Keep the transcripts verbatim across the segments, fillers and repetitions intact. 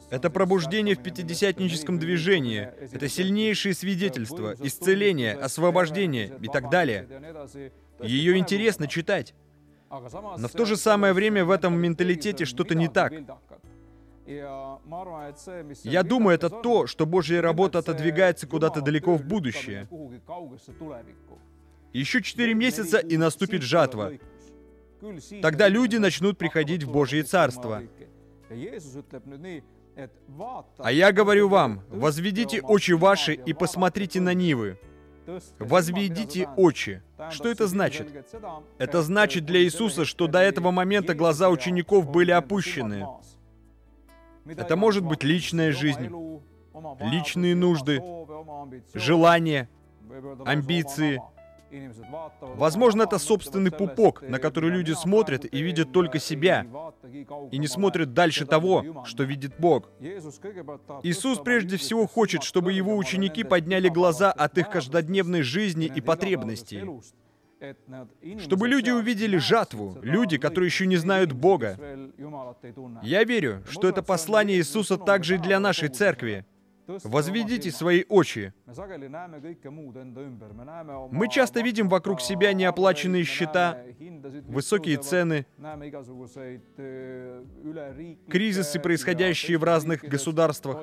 Это пробуждение в пятидесятническом движении. Это сильнейшие свидетельства, исцеление, освобождение и так далее. Ее интересно читать. Но в то же самое время в этом менталитете что-то не так. Я думаю, это то, что Божья работа отодвигается куда-то далеко в будущее. Еще четыре месяца, и наступит жатва. Тогда люди начнут приходить в Божье Царство. А я говорю вам, возведите очи ваши и посмотрите на нивы. Возведите очи. Что это значит? Это значит для Иисуса, что до этого момента глаза учеников были опущены. Это может быть личная жизнь, личные нужды, желания, амбиции. Возможно, это собственный пупок, на который люди смотрят и видят только себя, и не смотрят дальше того, что видит Бог. Иисус прежде всего хочет, чтобы Его ученики подняли глаза от их каждодневной жизни и потребностей. Чтобы люди увидели жатву, люди, которые еще не знают Бога. Я верю, что это послание Иисуса также и для нашей церкви. Возведите свои очи. Мы часто видим вокруг себя неоплаченные счета, высокие цены, кризисы, происходящие в разных государствах.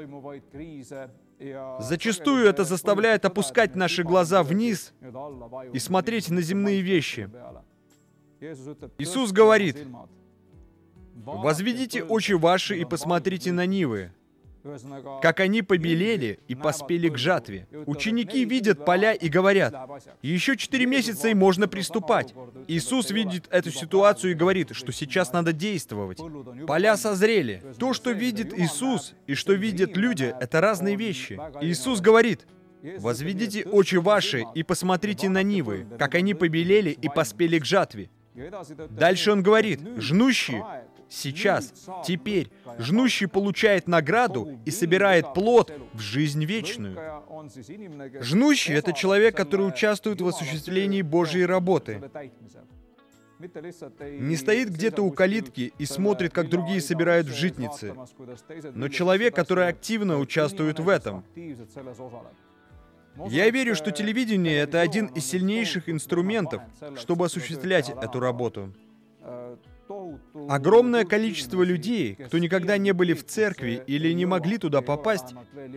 Зачастую это заставляет опускать наши глаза вниз и смотреть на земные вещи. Иисус говорит: «Возведите очи ваши и посмотрите на нивы, как они побелели и поспели к жатве». Ученики видят поля и говорят: «Еще четыре месяца и можно приступать». Иисус видит эту ситуацию и говорит, что сейчас надо действовать. Поля созрели. То, что видит Иисус и что видят люди, это разные вещи. Иисус говорит: «Возведите очи ваши и посмотрите на нивы, как они побелели и поспели к жатве». Дальше Он говорит: «Жнущие сейчас, теперь, жнущий получает награду и собирает плод в жизнь вечную». Жнущий — это человек, который участвует в осуществлении Божьей работы. Не стоит где-то у калитки и смотрит, как другие собирают в житницы, но человек, который активно участвует в этом. Я верю, что телевидение — это один из сильнейших инструментов, чтобы осуществлять эту работу. Огромное количество людей, кто никогда не были в церкви или не могли туда попасть,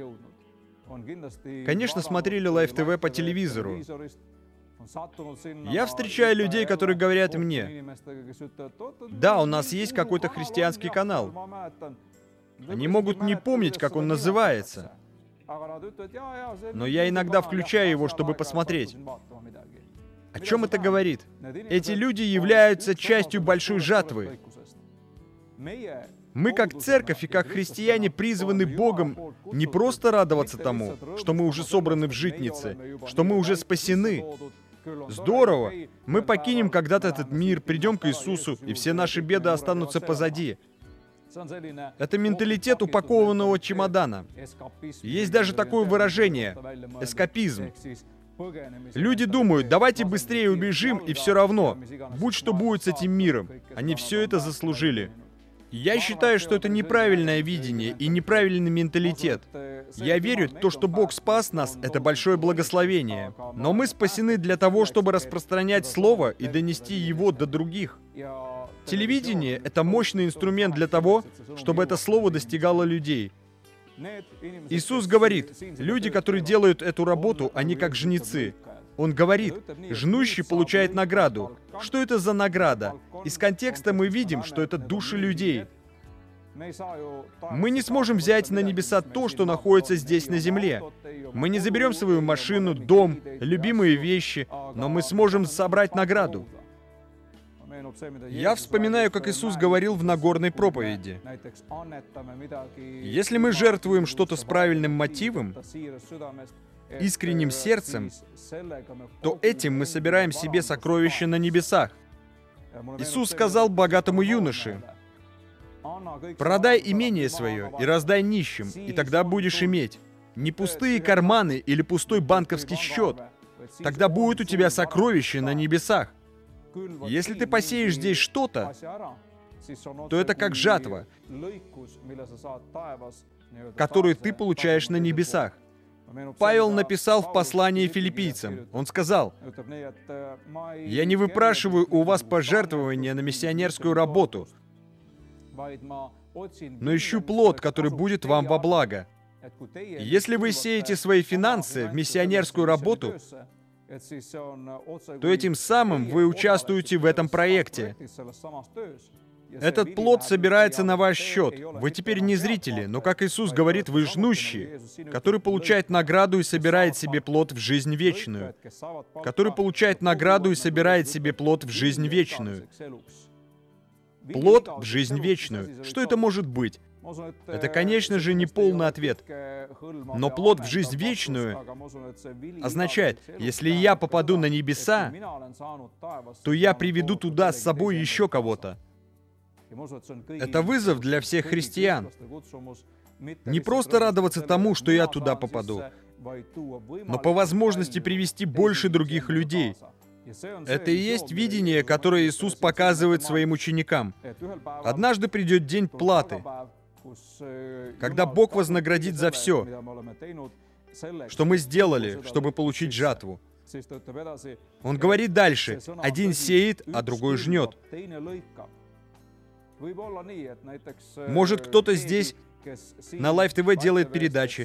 конечно, смотрели Live ти ви по телевизору. Я встречаю людей, которые говорят мне: «Да, у нас есть какой-то христианский канал». Они могут не помнить, как он называется, но я иногда включаю его, чтобы посмотреть. О чем это говорит? Эти люди являются частью большой жатвы. Мы, как церковь и как христиане, призваны Богом не просто радоваться тому, что мы уже собраны в житнице, что мы уже спасены. Здорово! Мы покинем когда-то этот мир, придем к Иисусу, и все наши беды останутся позади. Это менталитет упакованного чемодана. Есть даже такое выражение — эскапизм. Люди думают: давайте быстрее убежим, и все равно, будь что будет с этим миром, они все это заслужили. Я считаю, что это неправильное видение и неправильный менталитет. Я верю, то, что Бог спас нас, это большое благословение. Но мы спасены для того, чтобы распространять Слово и донести его до других. Телевидение — это мощный инструмент для того, чтобы это Слово достигало людей. Иисус говорит: люди, которые делают эту работу, они как жнецы. Он говорит: жнущий получает награду. Что это за награда? Из контекста мы видим, что это души людей. Мы не сможем взять на небеса то, что находится здесь на земле. Мы не заберем свою машину, дом, любимые вещи, но мы сможем собрать награду. Я вспоминаю, как Иисус говорил в Нагорной проповеди: если мы жертвуем что-то с правильным мотивом, искренним сердцем, то этим мы собираем себе сокровища на небесах. Иисус сказал богатому юноше: «Продай имение свое и раздай нищим, и тогда будешь иметь не пустые карманы или пустой банковский счет. Тогда будет у тебя сокровище на небесах». Если ты посеешь здесь что-то, то это как жатва, которую ты получаешь на небесах. Павел написал в послании филиппийцам, он сказал: «Я не выпрашиваю у вас пожертвования на миссионерскую работу, но ищу плод, который будет вам во благо». Если вы сеете свои финансы в миссионерскую работу, то этим самым вы участвуете в этом проекте. Этот плод собирается на ваш счет. Вы теперь не зрители, но, как Иисус говорит, вы жнущие, который получает награду и собирает себе плод в жизнь вечную, который получает награду и собирает себе плод в жизнь вечную. Плод в жизнь вечную. Что это может быть? Это, конечно же, не полный ответ. Но плод в жизнь вечную означает, если я попаду на небеса, то я приведу туда с собой еще кого-то. Это вызов для всех христиан. Не просто радоваться тому, что я туда попаду, но по возможности привести больше других людей. Это и есть видение, которое Иисус показывает своим ученикам. Однажды придет день платы, когда Бог вознаградит за все, что мы сделали, чтобы получить жатву. Он говорит дальше: один сеет, а другой жнет. Может, кто-то здесь на Live ти ви делает передачи,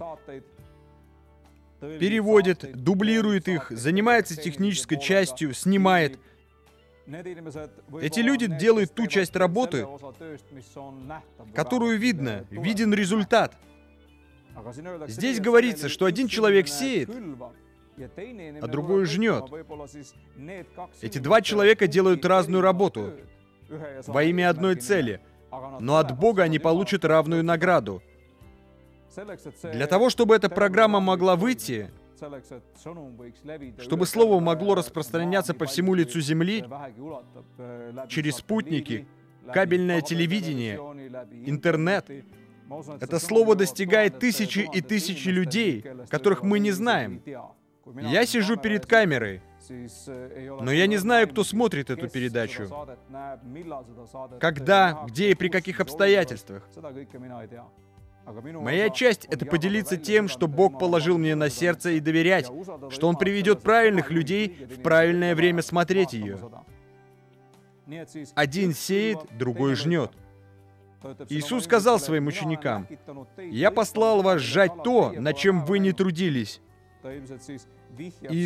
переводит, дублирует их, занимается технической частью, снимает. Эти люди делают ту часть работы, которую видно, виден результат. Здесь говорится, что один человек сеет, а другой жнет. Эти два человека делают разную работу во имя одной цели, но от Бога они получат равную награду. Для того, чтобы эта программа могла выйти, чтобы слово могло распространяться по всему лицу Земли, через спутники, кабельное телевидение, интернет, это слово достигает тысячи и тысячи людей, которых мы не знаем. Я сижу перед камерой, но я не знаю, кто смотрит эту передачу, когда, где и при каких обстоятельствах. Моя часть — это поделиться тем, что Бог положил мне на сердце, и доверять, что Он приведет правильных людей в правильное время смотреть ее. Один сеет, другой жнет. Иисус сказал своим ученикам: «Я послал вас сжать то, над чем вы не трудились». И